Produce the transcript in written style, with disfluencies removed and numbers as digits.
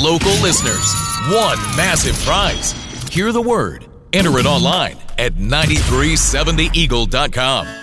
local listeners. One massive prize. Hear the word. Enter it online at 937theeagle.com.